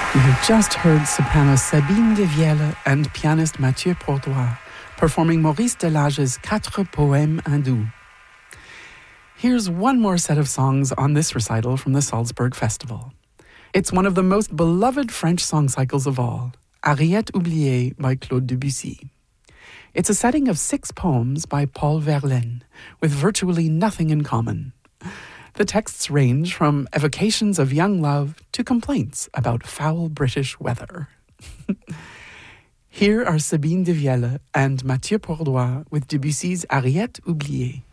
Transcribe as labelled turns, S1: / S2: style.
S1: You just heard soprano Sabine Devielle and pianist Mathieu Pordois performing Maurice Delage's Quatre Poèmes Hindous. Here's one more set of songs on this recital from the Salzburg Festival. It's one of the most beloved French song cycles of all, Ariette oubliée by Claude Debussy. It's a setting of 6 poems by Paul Verlaine, with virtually nothing in common. The texts range from evocations of young love to complaints about foul British weather. Here are Sabine Devielle and Mathieu Pordois with Debussy's Ariette oubliée.